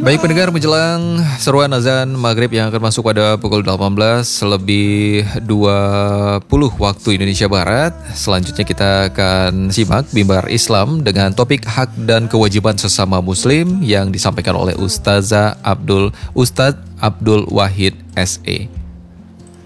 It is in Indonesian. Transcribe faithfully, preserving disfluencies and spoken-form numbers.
Baik pendengar, menjelang seruan azan maghrib yang akan masuk pada pukul delapan belas lebih dua puluh waktu Indonesia Barat. Selanjutnya kita akan simak Mimbar Islam dengan topik hak dan kewajiban sesama muslim yang disampaikan oleh Ustazah Abdul Ustadz Abdul Wahid S E.